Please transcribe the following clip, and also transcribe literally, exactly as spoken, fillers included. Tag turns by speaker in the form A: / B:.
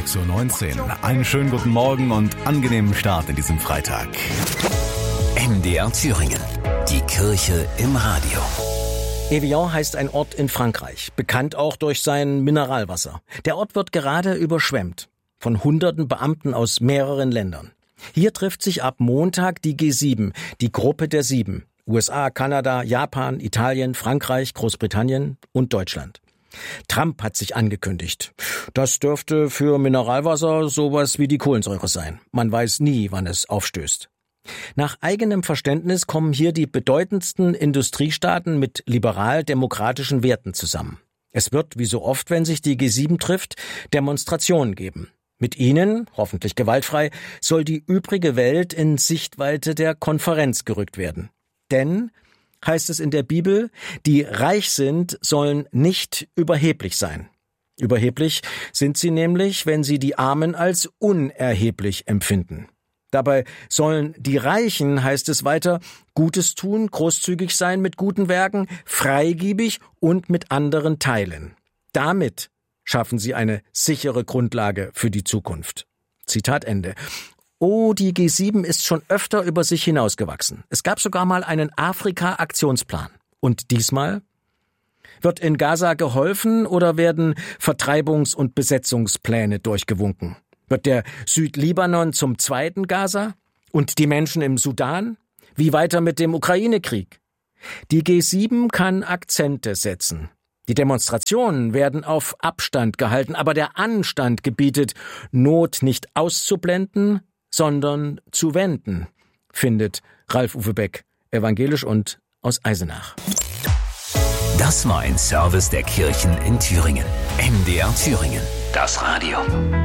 A: sechs Uhr neunzehn. Einen schönen guten Morgen und angenehmen Start in diesem Freitag.
B: M D R Thüringen. Die Kirche im Radio.
C: Evian heißt ein Ort in Frankreich, bekannt auch durch sein Mineralwasser. Der Ort wird gerade überschwemmt von hunderten Beamten aus mehreren Ländern. Hier trifft sich ab Montag die G sieben, die Gruppe der Sieben. U S A, Kanada, Japan, Italien, Frankreich, Großbritannien und Deutschland. Trump hat sich angekündigt. Das dürfte für Mineralwasser sowas wie die Kohlensäure sein. Man weiß nie, wann es aufstößt. Nach eigenem Verständnis kommen hier die bedeutendsten Industriestaaten mit liberal-demokratischen Werten zusammen. Es wird, wie so oft, wenn sich die G sieben trifft, Demonstrationen geben. Mit ihnen, hoffentlich gewaltfrei, soll die übrige Welt in Sichtweite der Konferenz gerückt werden. Denn, heißt es in der Bibel, die reich sind, sollen nicht überheblich sein. Überheblich sind sie nämlich, wenn sie die Armen als unerheblich empfinden. Dabei sollen die Reichen, heißt es weiter, Gutes tun, großzügig sein mit guten Werken, freigebig und mit anderen teilen. Damit schaffen sie eine sichere Grundlage für die Zukunft. Zitat Ende. Oh, die G sieben ist schon öfter über sich hinausgewachsen. Es gab sogar mal einen Afrika-Aktionsplan. Und diesmal? Wird in Gaza geholfen oder werden Vertreibungs- und Besetzungspläne durchgewunken? Wird der Südlibanon zum zweiten Gaza? Und die Menschen im Sudan? Wie weiter mit dem Ukraine-Krieg? Die G sieben kann Akzente setzen. Die Demonstrationen werden auf Abstand gehalten, aber der Anstand gebietet, Not nicht auszublenden, sondern zu wenden, findet Ralf-Uwe Beck, evangelisch und aus Eisenach.
B: Das war ein Service der Kirchen in Thüringen. M D R Thüringen. Das Radio.